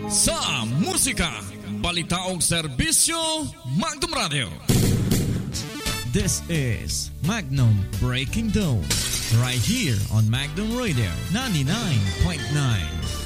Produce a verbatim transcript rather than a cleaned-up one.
Sa musika, balita o serbisyo, Magnum Radio. This is Magnum Breaking Dawn, right here on Magnum Radio ninety-nine point nine.